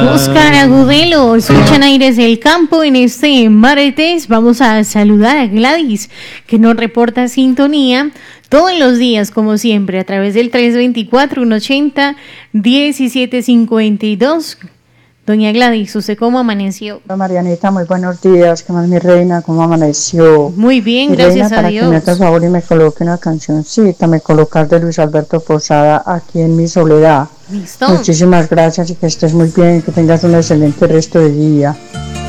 Oscar Agudelo, escuchan Aires del Campo en este martes. Vamos a saludar a Gladys, que nos reporta sintonía todos los días, como siempre, a través del 324-180-1752. Doña Gladys, ¿usted cómo amaneció? Hola Marianita, muy buenos días. ¿Qué más, mi reina? ¿Cómo amaneció? Muy bien, mi gracias reina, a para Dios. que me haga el favor y me coloque una cancioncita, me colocas de Luis Alberto Posada, Aquí en mi soledad. Listo. Muchísimas gracias y que estés muy bien, que tengas un excelente resto de día.